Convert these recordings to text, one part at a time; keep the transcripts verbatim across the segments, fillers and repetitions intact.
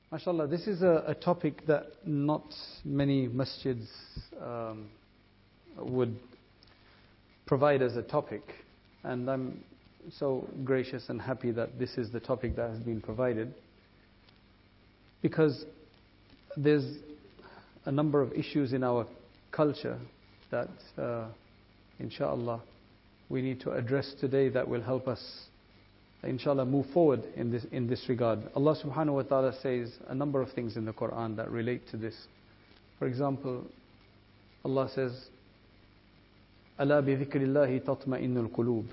MashaAllah, this is a, a topic that not many masjids um, would provide as a topic. And I'm so gracious and happy that this is the topic that has been provided. Because there's a number of issues in our culture that, uh, inshallah, we need to address today that will help us, inshallah, move forward in this in this regard. Allah subhanahu wa ta'ala says a number of things in the Quran that relate to this. For example, Allah says, أَلَا بِذِكْرِ اللَّهِ تَطْمَئِنُّ الْقُلُوبِ.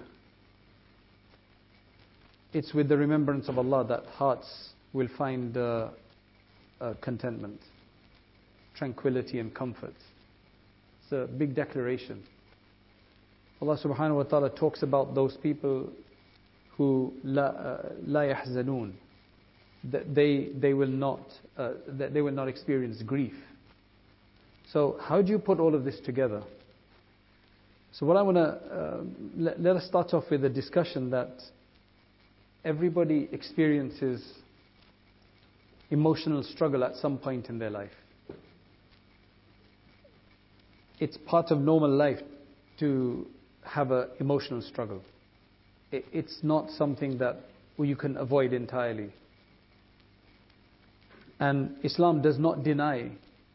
It's with the remembrance of Allah that hearts will find uh, uh, contentment, tranquility and comfort. It's a big declaration. Allah subhanahu wa ta'ala talks about those people who la la yahzanun, that they they will not uh, that they will not experience grief. So how do you put all of this together? So what I want to uh, let, let us start off with a discussion that everybody experiences emotional struggle at some point in their life. It's part of normal life to have an emotional struggle. It's not something that you can avoid entirely. And Islam does not deny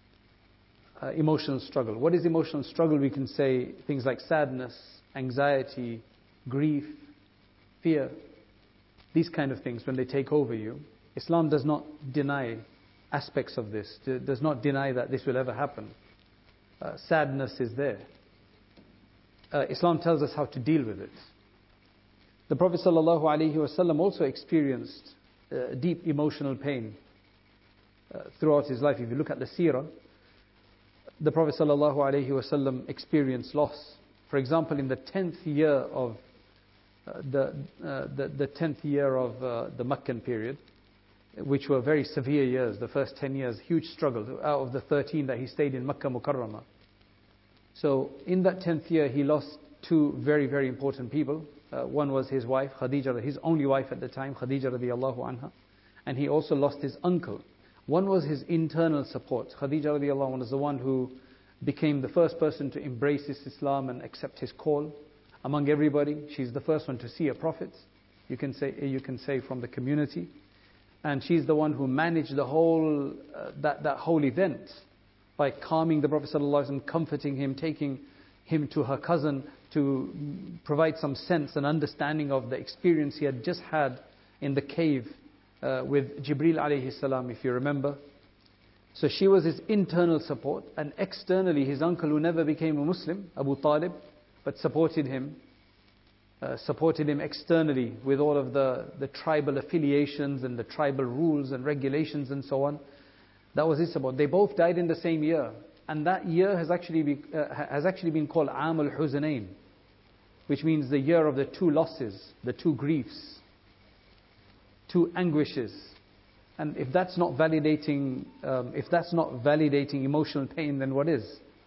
uh, emotional struggle. What is emotional struggle? We can say things like sadness, anxiety, grief, fear, these kind of things when they take over you. Islam does not deny aspects of this, does not deny that this will ever happen. Uh, sadness is there. Uh, Islam tells us how to deal with it. The Prophet ﷺ also experienced uh, deep emotional pain uh, throughout his life. If you look at the seerah, the Prophet ﷺ experienced loss. For example, in the tenth year of uh, the, uh, the the tenth year of uh, the Meccan period, which were very severe years, the first ten years, huge struggle. Out of the thirteen that he stayed in Makkah Mukarramah. So in that tenth year, he lost two very, very important people. Uh, one was his wife, Khadija, his only wife at the time, Khadija radiallahu anha. And he also lost his uncle. One was his internal support. Khadija radiallahu anha was the one who became the first person to embrace Islam and accept his call among everybody. She's the first one to see a prophet, you can say, you can say from the community. And she's the one who managed the whole, uh, that, that whole event by calming the Prophet ﷺ, comforting him, taking him to her cousin to provide some sense and understanding of the experience he had just had in the cave uh, with Jibreel alayhi salam, if you remember. So she was his internal support, and externally his uncle, who never became a Muslim, Abu Talib, but supported him, uh, supported him externally with all of the, the tribal affiliations and the tribal rules and regulations and so on. That was his support. They both died in the same year. And that year has actually, be, uh, has actually been called Aam al-Huznayn, which means the year of the two losses, the two griefs, two anguishes. And if that's not validating, um, if that's not validating emotional pain, then what is?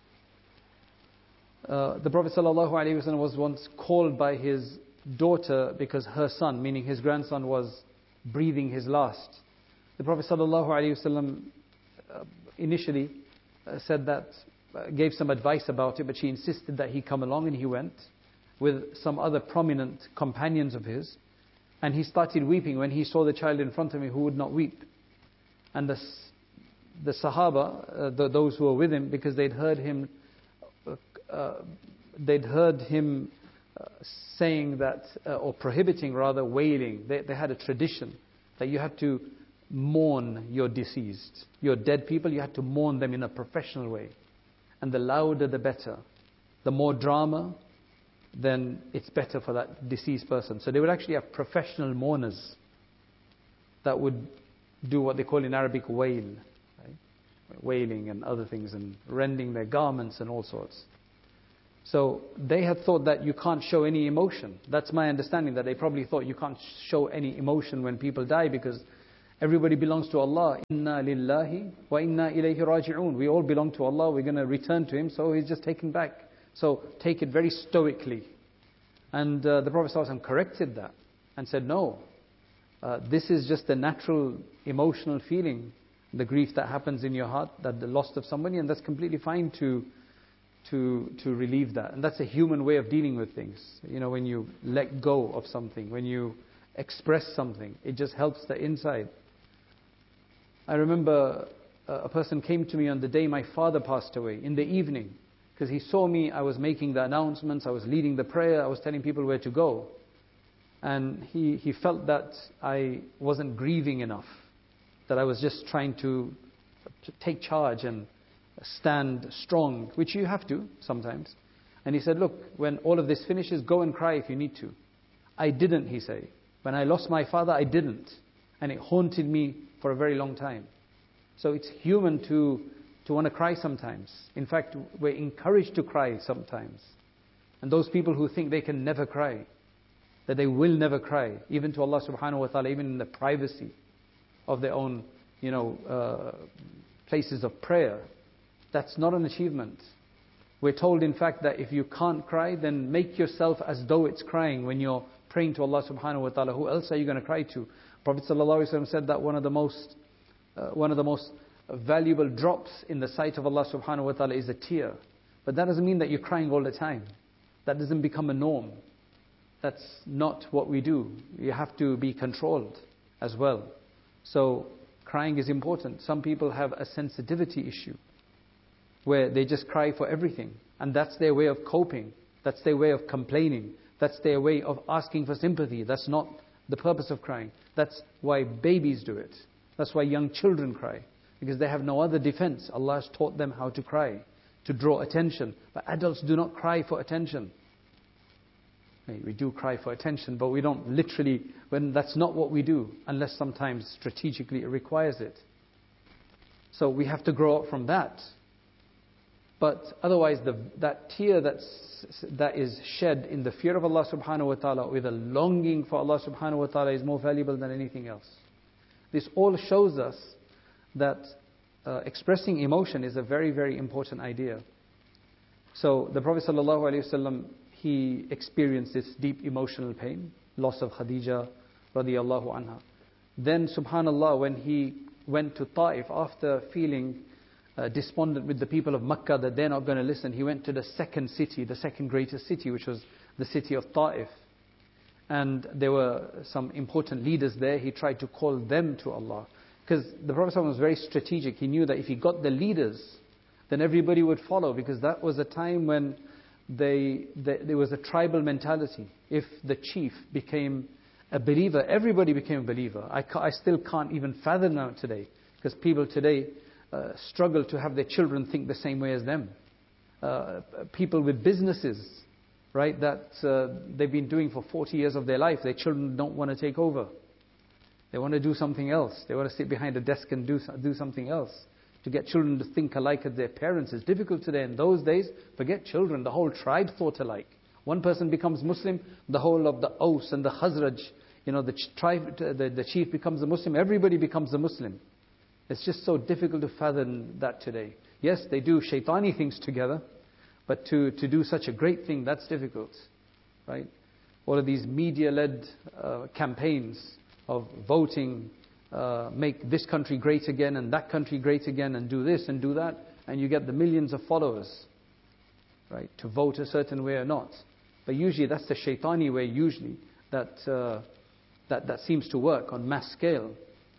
Uh, the Prophet ﷺ was once called by his daughter because her son, meaning his grandson, was breathing his last. The Prophet ﷺ uh, initially Uh, said that, uh, gave some advice about it, but she insisted that he come along, and he went with some other prominent companions of his, and he started weeping when he saw the child in front of him who would not weep. And the, the Sahaba, uh, the, those who were with him, because they'd heard him uh, uh, they'd heard him uh, saying that, uh, or prohibiting rather, wailing. They, they had a tradition that you had to mourn your deceased, your dead people. You had to mourn them in a professional way, and the louder the better. The more drama, then it's better for that deceased person. So they would actually have professional mourners that would do what they call in Arabic wail, right? Wailing and other things, and rending their garments and all sorts. So they had thought that you can't show any emotion. That's my understanding, that they probably thought you can't show any emotion when people die, because everybody belongs to Allah. Inna lillahi wa inna ilayhi raji'un. We all belong to Allah. We're going to return to Him. So He's just taken back. So take it very stoically. And uh, the Prophet ﷺ corrected that and said, no, uh, this is just a natural emotional feeling the grief that happens in your heart, that the loss of somebody, and that's completely fine to to to relieve that. And that's a human way of dealing with things. You know, when you let go of something, when you express something, it just helps the inside. I remember a person came to me on the day my father passed away, in the evening, because he saw me, I was making the announcements, I was leading the prayer, I was telling people where to go. And he, he felt that I wasn't grieving enough, that I was just trying to, to take charge and stand strong, which you have to sometimes. And he said, look, when all of this finishes, go and cry if you need to. I didn't, he said. When I lost my father, I didn't. And it haunted me for a very long time. So it's human to, to want to cry sometimes. In fact, we're encouraged to cry sometimes. And those people who think they can never cry, that they will never cry, even to Allah subhanahu wa ta'ala, even in the privacy of their own, you know, uh, places of prayer, that's not an achievement. We're told, in fact, that if you can't cry, then make yourself as though it's crying when you're praying to Allah subhanahu wa ta'ala. Who else are you going to cry to? Prophet sallallahu alaihi wasallam said that one of the most uh, one of the most valuable drops in the sight of Allah subhanahu wa ta'ala is a tear. But that doesn't mean that you're crying all the time. That doesn't become a norm. That's not what we do. You have to be controlled as well. So crying is important. Some people have a sensitivity issue where they just cry for everything. And that's their way of coping. That's their way of complaining. That's their way of asking for sympathy. That's not the purpose of crying. That's why babies do it. That's why young children cry. Because they have no other defense. Allah has taught them how to cry, to draw attention. But adults do not cry for attention. We do cry for attention, but we don't literally, when that's not what we do, unless sometimes strategically it requires it. So we have to grow up from that. But otherwise, the, that tear that's, that is shed in the fear of Allah subhanahu wa ta'ala, with a longing for Allah subhanahu wa ta'ala, is more valuable than anything else. This all shows us that uh, expressing emotion is a very, very important idea. So the Prophet sallallahu alaihi wasallam, he experienced this deep emotional pain, loss of Khadija radiyallahu anha. Then, subhanallah, when he went to Taif, after feeling uh, despondent with the people of Makkah that they're not going to listen, he went to the second city, the second greatest city, which was the city of Taif. And there were some important leaders there. He tried to call them to Allah. Because the Prophet ﷺ was very strategic. He knew that if he got the leaders, then everybody would follow. Because that was a time when they, they, there was a tribal mentality. If the chief became a believer, everybody became a believer. I, ca- I still can't even fathom now today. Because people today uh, struggle to have their children think the same way as them. Uh, people with businesses, right, that uh, they've been doing for forty years of their life, their children don't want to take over. They want to do something else. They want to sit behind a desk and do, do something else. To get children to think alike as their parents is difficult today. In those days, forget children, the whole tribe thought alike. One person becomes Muslim, the whole of the Aus and the Khazraj, you know, the tribe, the, the chief becomes a Muslim, everybody becomes a Muslim. It's just so difficult to fathom that today. Yes, they do shaitani things together, but to, to do such a great thing, that's difficult, right? All of these media-led uh, campaigns of voting, uh, make this country great again and that country great again and do this and do that, and you get the millions of followers, right, to vote a certain way or not. But usually that's the shaitani way, usually, that, uh, that, that seems to work on mass scale.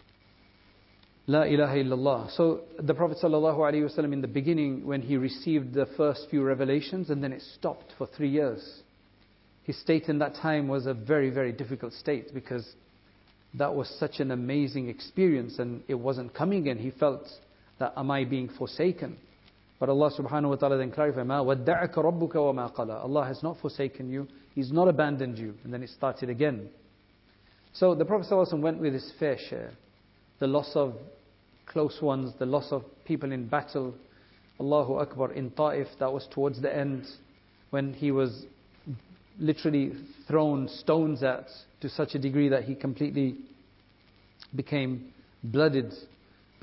La ilaha illallah. So the Prophet sallallahu alaihi wasallam, in the beginning, when he received the first few revelations, and then it stopped for three years. His state in that time was a very, very difficult state, because that was such an amazing experience and it wasn't coming in. He felt that, am I being forsaken? But Allah subhanahu wa ta'ala then clarified, مَا وَدَّعَكَ رَبُّكَ وَمَا قَلَى. Allah has not forsaken you. He's not abandoned you. And then it started again. So the Prophet ﷺ went with his fair share. The loss of close ones, the loss of people in battle. Allahu Akbar, in Taif, that was towards the end, when he was literally thrown stones at to such a degree that he completely became blooded